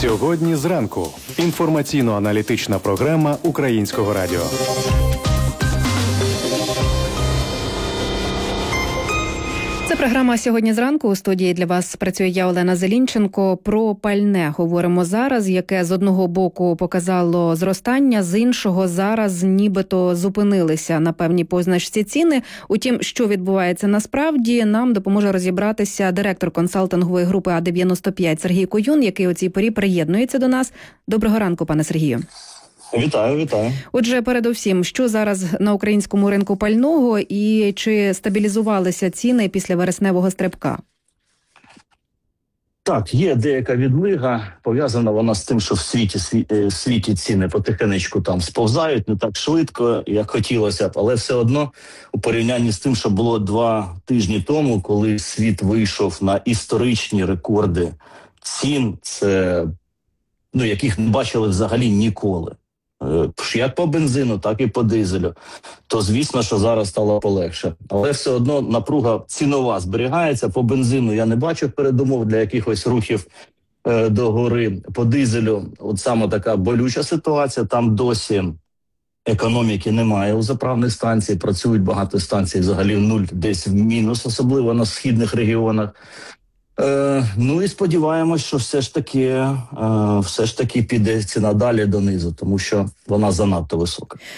Сьогодні зранку. Інформаційно-аналітична програма Українського радіо. Це програма «Сьогодні зранку». У студії для вас працює я, Олена Зелінченко. Про пальне говоримо зараз, яке з одного боку показало зростання, з іншого зараз нібито зупинилися на певній позначці ціни. Утім, що відбувається насправді, нам допоможе розібратися директор консалтингової групи А-95 Сергій Куюн, який у цій порі приєднується до нас. Доброго ранку, пане Сергію. Вітаю. Отже, передусім, що зараз на українському ринку пального і чи стабілізувалися ціни після вересневого стрибка? Так, є деяка відлига, пов'язана вона з тим, що в світі ціни потихенечку там сповзають, не так швидко, як хотілося б, але все одно у порівнянні з тим, що було 2 тижні тому, коли світ вийшов на історичні рекорди цін, це, яких не бачили взагалі ніколи. Як по бензину, так і по дизелю, то звісно, що зараз стало полегше. Але все одно напруга цінова зберігається. По бензину я не бачу передумов для якихось рухів догори. По дизелю от саме така болюча ситуація, там досі економіки немає у заправних станцій, працюють багато станцій взагалі в нуль, десь в мінус, особливо на східних регіонах. І сподіваємось, що все ж таки піде ціна далі донизу, тому що вона занадто висока.